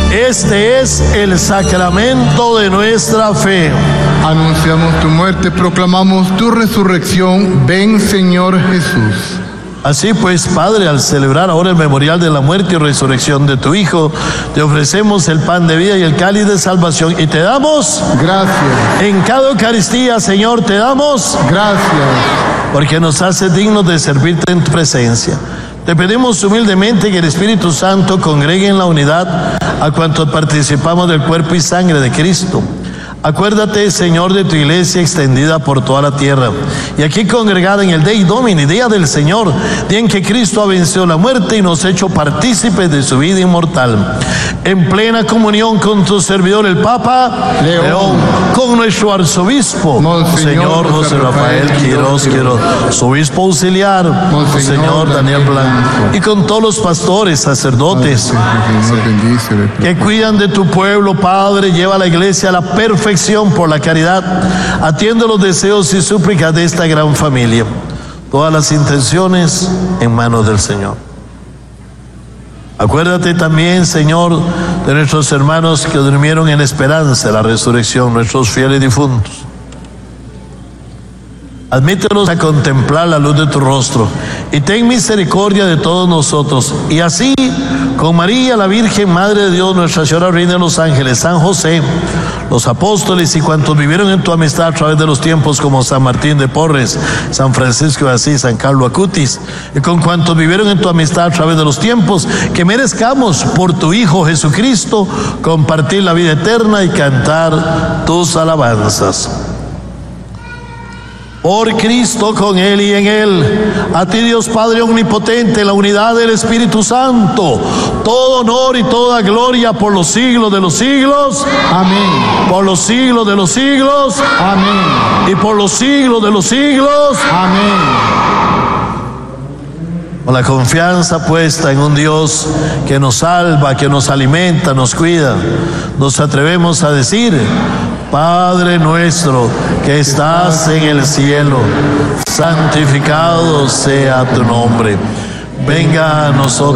Este es el sacramento de nuestra fe. Anunciamos tu muerte, proclamamos tu resurrección. Ven, Señor Jesús. Así pues, Padre, al celebrar ahora el memorial de la muerte y resurrección de tu Hijo, te ofrecemos el pan de vida y el cáliz de salvación y te damos gracias. En cada Eucaristía, Señor, te damos gracias, porque nos haces dignos de servirte en tu presencia. Te pedimos humildemente que el Espíritu Santo congregue en la unidad a cuantos participamos del cuerpo y sangre de Cristo. Acuérdate, Señor, de tu iglesia extendida por toda la tierra y aquí congregada en el Dei Domini, día del Señor, día en que Cristo ha vencido la muerte y nos ha hecho partícipes de su vida inmortal. En plena comunión con tu servidor el Papa León, con nuestro arzobispo Monseñor José Rafael Quirós, su obispo auxiliar Monseñor Daniel Blanco, y con todos los pastores, sacerdotes que cuidan de tu pueblo. Padre, lleva a la iglesia a la perfección por la caridad, atiende los deseos y súplicas de esta gran familia. Todas las intenciones en manos del Señor. Acuérdate también, Señor, de nuestros hermanos que durmieron en esperanza de la resurrección, nuestros fieles difuntos. Admítelos a contemplar la luz de tu rostro y ten misericordia de todos nosotros. Y así, con María, la Virgen, Madre de Dios, Nuestra Señora, Reina de los Ángeles, San José, los apóstoles y cuantos vivieron en tu amistad a través de los tiempos, como San Martín de Porres, San Francisco de Asís, San Carlos Acutis, y con cuantos vivieron en tu amistad a través de los tiempos, que merezcamos por tu Hijo Jesucristo compartir la vida eterna y cantar tus alabanzas. Por Cristo, con Él y en Él, a ti Dios Padre omnipotente, la unidad del Espíritu Santo, todo honor y toda gloria por los siglos de los siglos. Amén. Por los siglos de los siglos. Amén. Y por los siglos de los siglos. Amén. Con la confianza puesta en un Dios que nos salva, que nos alimenta, nos cuida, nos atrevemos a decir: Padre nuestro que estás en el cielo, santificado sea tu nombre. Venga a nosotros